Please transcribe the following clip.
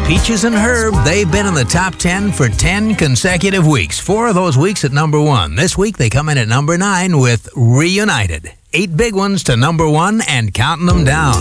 Peaches and Herb, they've been in the top 10 for 10 consecutive weeks. 4 of those weeks at number 1. This week they come in at number 9 with Reunited. 8 big ones to number 1 and counting them down.